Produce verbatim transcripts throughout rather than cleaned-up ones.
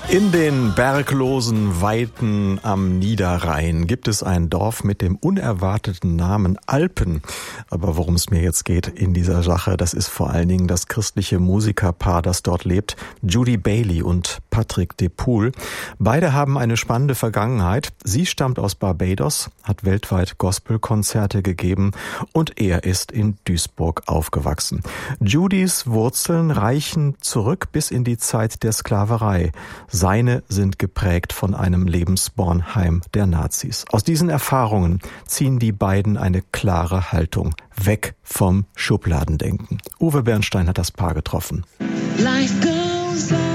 In den berglosen Weiten am Niederrhein gibt es ein Dorf mit dem unerwarteten Namen Alpen. Aber worum es mir jetzt geht in dieser Sache, das ist vor allen Dingen das christliche Musikerpaar, das dort lebt, Judy Bailey und Patrick DePool. Beide haben eine spannende Vergangenheit. Sie stammt aus Barbados, hat weltweit Gospelkonzerte gegeben und er ist in Duisburg aufgewachsen. Judys Wurzeln reichen zurück bis in die Zeit der Sklaverei. Seine sind geprägt von einem Lebensbornheim der Nazis. Aus diesen Erfahrungen ziehen die beiden eine klare Haltung. Weg vom Schubladendenken. Uwe Bernstein hat das Paar getroffen. Life goes on.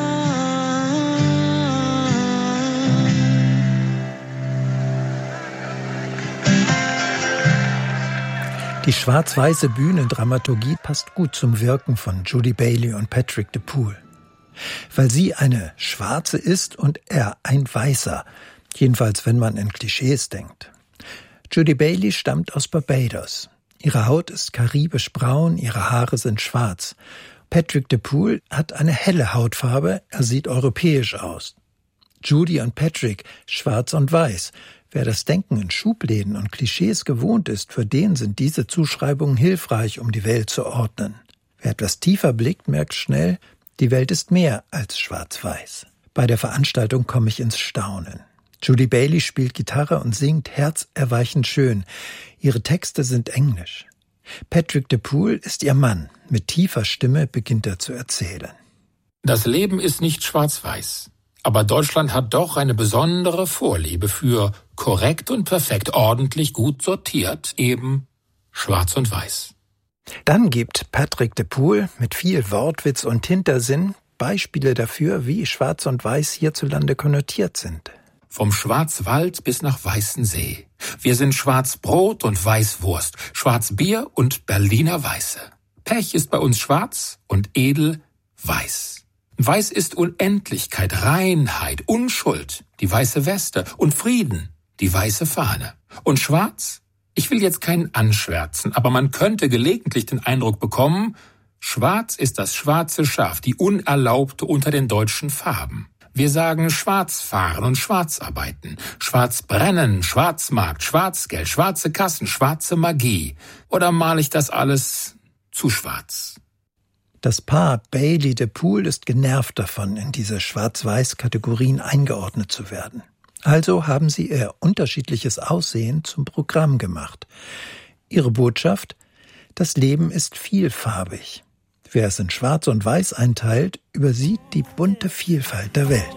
Die schwarz-weiße Bühnendramaturgie passt gut zum Wirken von Judy Bailey und Patrick DePool. Weil sie eine Schwarze ist und er ein Weißer, jedenfalls wenn man in Klischees denkt. Judy Bailey stammt aus Barbados. Ihre Haut ist karibisch braun, ihre Haare sind schwarz. Patrick DePool hat eine helle Hautfarbe, er sieht europäisch aus. Judy und Patrick, schwarz und weiß. Wer das Denken in Schubläden und Klischees gewohnt ist, für den sind diese Zuschreibungen hilfreich, um die Welt zu ordnen. Wer etwas tiefer blickt, merkt schnell, die Welt ist mehr als schwarz-weiß. Bei der Veranstaltung komme ich ins Staunen. Judy Bailey spielt Gitarre und singt herzerweichend schön. Ihre Texte sind englisch. Patrick DePool ist ihr Mann. Mit tiefer Stimme beginnt er zu erzählen. Das Leben ist nicht schwarz-weiß. Aber Deutschland hat doch eine besondere Vorliebe für korrekt und perfekt, ordentlich gut sortiert, eben schwarz und weiß. Dann gibt Patrick DePool mit viel Wortwitz und Hintersinn Beispiele dafür, wie Schwarz und Weiß hierzulande konnotiert sind. Vom Schwarzwald bis nach Weißensee. Wir sind Schwarzbrot und Weißwurst, Schwarzbier und Berliner Weiße. Pech ist bei uns schwarz und edel weiß. Weiß ist Unendlichkeit, Reinheit, Unschuld, die weiße Weste und Frieden, die weiße Fahne. Und schwarz? Ich will jetzt keinen anschwärzen, aber man könnte gelegentlich den Eindruck bekommen, schwarz ist das schwarze Schaf, die Unerlaubte unter den deutschen Farben. Wir sagen schwarz fahren und schwarz arbeiten, schwarz brennen, Schwarzmarkt, Schwarzgeld, schwarze Kassen, schwarze Magie. Oder male ich das alles zu schwarz? Das Paar Bailey DePool ist genervt davon, in diese Schwarz-Weiß-Kategorien eingeordnet zu werden. Also haben sie ihr unterschiedliches Aussehen zum Programm gemacht. Ihre Botschaft: Das Leben ist vielfarbig. Wer es in Schwarz und Weiß einteilt, übersieht die bunte Vielfalt der Welt.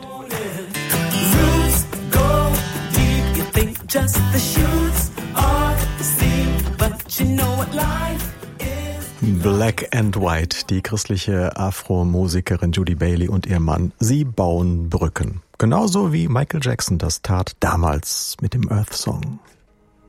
Black and White, die christliche Afro-Musikerin Judy Bailey und ihr Mann, sie bauen Brücken. Genauso wie Michael Jackson das tat damals mit dem Earth Song.